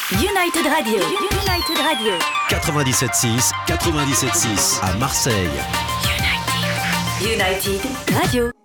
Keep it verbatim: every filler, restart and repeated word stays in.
United Radio. United Radio. quatre-vingt-dix-sept six, quatre-vingt-dix-sept six à Marseille. United. United Radio.